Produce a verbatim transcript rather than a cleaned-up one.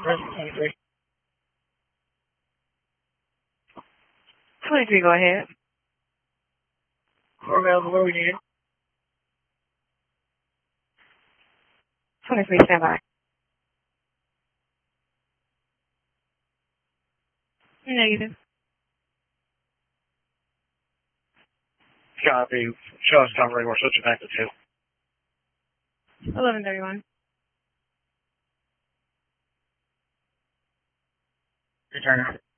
twenty-three. twenty-three, go ahead. We're available where we need it. twenty-three, stand by. Negative. Copy. Show us summary. We're switching back to two. eleven thirty-one. Return.